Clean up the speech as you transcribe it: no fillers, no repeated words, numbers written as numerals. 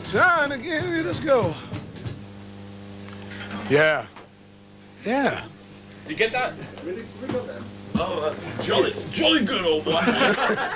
Time again, let's go. Yeah. Yeah. You get that? Really good then. Oh, that's jolly good, old boy.